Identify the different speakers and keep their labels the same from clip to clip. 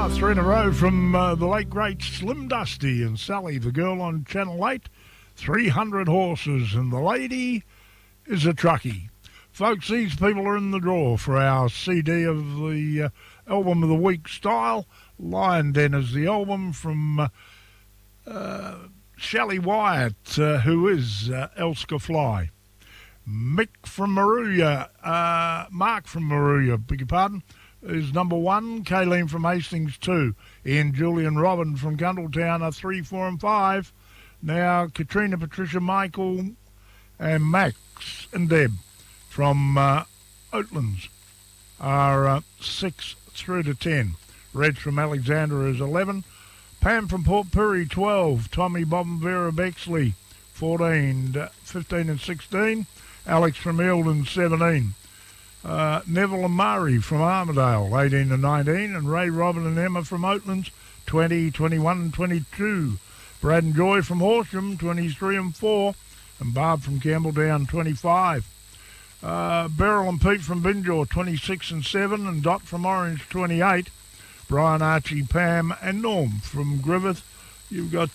Speaker 1: Three in a row from the late great Slim Dusty and Sally, the girl on Channel 8. 300 horses, and the lady is a truckie. Folks, these people are in the draw for our CD of the Album of the Week style. Lion Den is the album from Shelley Wyatt, who is Elska Fly. Mick from Maruya, Mark from Maruya, beg your pardon, is number one. Kayleen from Hastings, 2. Ian, Julian, Robin from Gundletown are 3, 4 and 5. Now Katrina, Patricia, Michael and Max and Deb from Oatlands are 6 through to 10. Reg from Alexandra is 11. Pam from Port Pirie, 12. Tommy, Bob and Vera Bexley, 14, 15 and 16. Alex from Eildon, 17. Neville and Murray from Armidale, 18 and 19. And Ray, Robin and Emma from Oatlands, 20, 21 and 22. Brad and Joy from Horsham, 23 and 4. And Barb from Campbelltown, 25. Beryl and Pete from Binjaw, 26 and 7. And Dot from Orange, 28. Brian, Archie, Pam and Norm from Griffith, you've got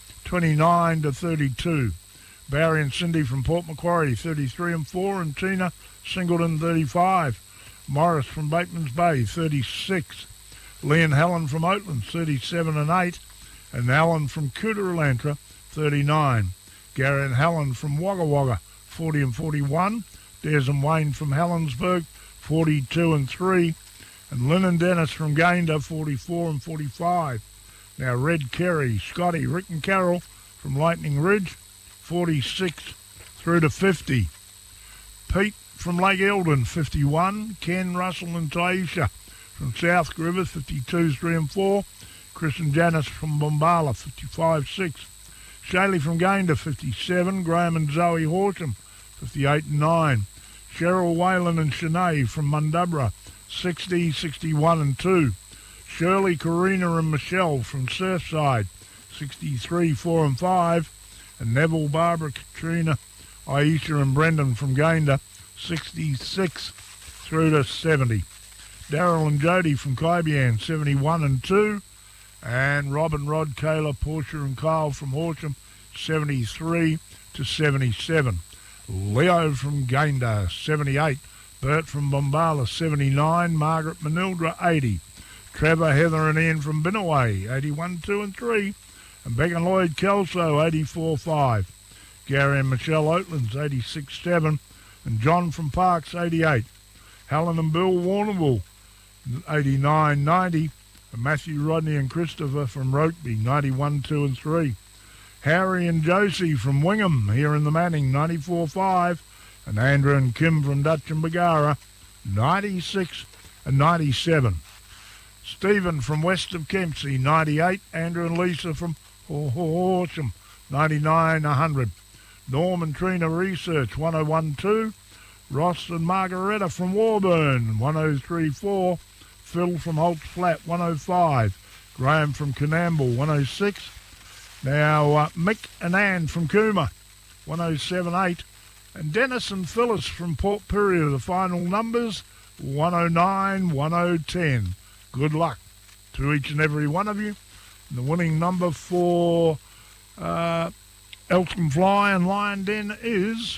Speaker 1: 29 to 32. Barry and Cindy from Port Macquarie, 33 and 4. And Tina Singleton, 35. Morris from Bateman's Bay, 36. Lee and Helen from Oatlands, 37 and 8. And Alan from Cooterantra, 39. Gary and Helen from Wagga Wagga, 40 and 41. Des and Wayne from Helensburgh, 42 and 3. And Lynn and Dennis from Gayndah, 44 and 45. Now Red, Kerry, Scotty, Rick and Carol from Lightning Ridge, 46 through to 50. Pete from Lake Eldon, 51. Ken, Russell and Taisha from South Griffith, 52, 3 and 4. Chris and Janice from Bombala, 55, 6. Shaylee from Gayndah, 57. Graham and Zoe Horsham, 58 and 9. Cheryl, Whalen and Shanae from Mundubra, 60, 61 and 2. Shirley, Karina and Michelle from Surfside, 63, 4 and 5. And Neville, Barbara, Katrina, Aisha and Brendan from Gayndah, 66 through to 70. Daryl and Jody from Kybian, 71 and 2. And Robin, Rod, Kayla, Portia and Carl from Horsham, 73 to 77. Leo from Gayndah, 78. Bert from Bombala, 79. Margaret Manildra, 80. Trevor, Heather and Ian from Binnaway, 81, 2 and 3. And Beck and Lloyd Kelso, 84, 5. Gary and Michelle Oatlands, 86, 7. And John from Parks, 88. Helen and Bill Warrnambool, 89, 90. And Matthew, Rodney and Christopher from Rokeby, 91, 2 and 3. Harry and Josie from Wingham here in the Manning, 94, 5. And Andrew and Kim from Dutch and Bagara, 96 and 97. Stephen from west of Kempsey, 98. Andrew and Lisa from Horsham, 99, 100. Norm and Trina Research, 101, 2. Ross and Margaretta from Warburn, 103, 4. Phil from Holt's Flat, 105. Graham from Canamble, 106. Now Mick and Ann from Cooma, 107, 8. And Dennis and Phyllis from Port Pirie, the final numbers, 109, 10. Good luck to each and every one of you. And the winning number for Elkin Fly and Lion Den is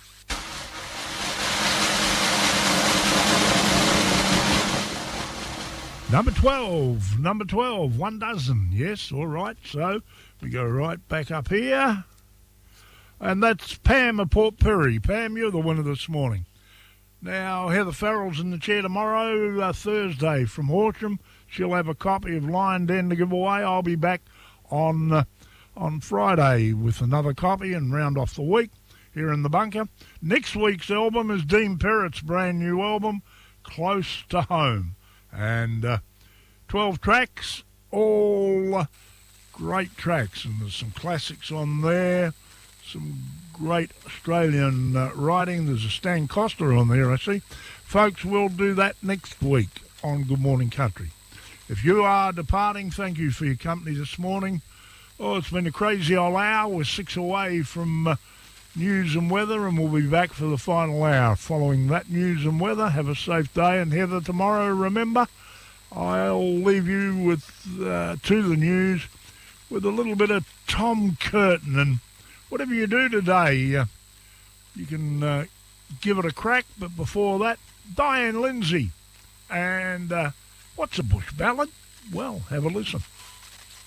Speaker 1: number 12. Number 12, 1 dozen. Yes, all right. So we go right back up here. And that's Pam of Port Pirie. Pam, you're the winner this morning. Now, Heather Farrell's in the chair tomorrow, Thursday from Horsham. She'll have a copy of Lion Den to give away. I'll be back on Friday with another copy and round off the week here in the bunker. Next week's album is Dean Perrett's brand new album, Close to Home. And 12 tracks, all great tracks. And there's some classics on there. Some great Australian writing. There's a Stan Costa on there, I see. Folks, we'll do that next week on Good Morning Country. If you are departing, thank you for your company this morning. Oh, it's been a crazy old hour. We're 6 away from news and weather, and we'll be back for the final hour following that news and weather. Have a safe day. And Heather, tomorrow, remember, I'll leave you with to the news with a little bit of Tom Curtin. And whatever you do today, you can give it a crack. But before that, Diane Lindsay. And what's a bush ballad? Well, have a listen.